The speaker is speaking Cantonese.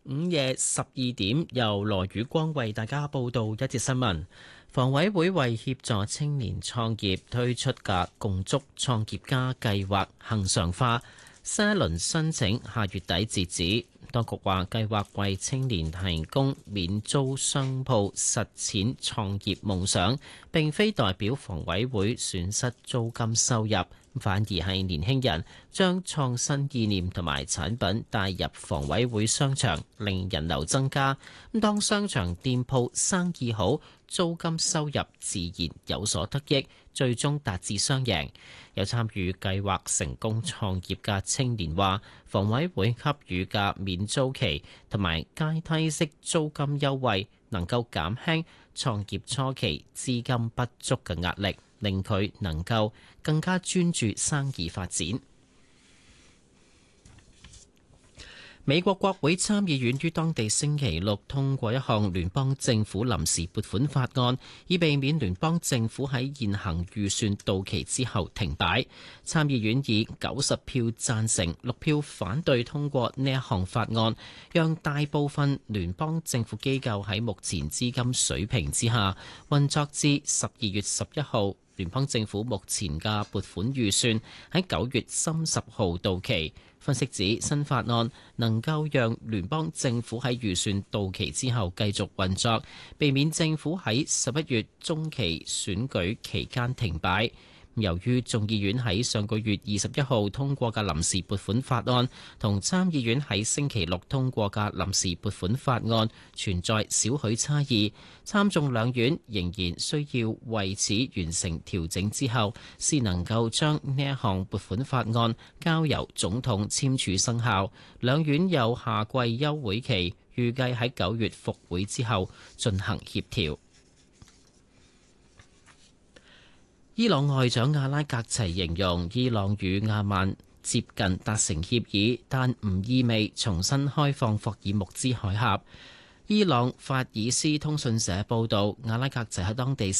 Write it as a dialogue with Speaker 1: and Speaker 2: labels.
Speaker 1: 午夜12點，由羅宇光為大家報道一節新聞。房委會為協助青年創業推出嘅共築創業家計劃恆常化，新一輪申請下月底截止。當局話計劃為青年提供免租商鋪實踐創業夢想，並非代表房委會損失租金收入，反而係年輕人將創新意念同埋產品帶入房委會商場，令人流增加。當商場店鋪生意好，租金收入自然有所得益，最終達至雙贏。有參與計劃成功創業嘅青年話，房委會給予嘅免租期同埋階梯式租金優惠，能夠減輕創業初期資金不足嘅壓力，令佢能夠更加專注生意發展。美國國會參議院於當地星期六通過一項聯邦政府臨時撥款法案，以避免聯邦政府喺現行預算到期之後停擺。參議院以90票贊成、6票反對通過呢一項法案，讓大部分聯邦政府機構喺目前資金水平之下運作至12月11號。聯邦政府目前嘅撥款預算喺9月30號到期。分析指新法案能夠讓聯邦政府喺預算到期之後繼續運作，避免政府喺11月中期選舉期間停擺。由於眾議院喺上個月21號通過嘅臨時撥款法案同參議院喺星期六通過嘅臨時撥款法案存在少許差異，參眾兩院仍然需要為此完成調整之後，先能夠將呢一項撥款法案交由總統簽署生效。兩院有夏季休會期，預計喺9月復會之後進行協調。伊朗外長阿拉格齊形容伊朗與阿曼接近達成協議，但唔意味重新開放霍爾木茲海峽。伊朗法爾斯通訊社報導，阿拉格齊喺當地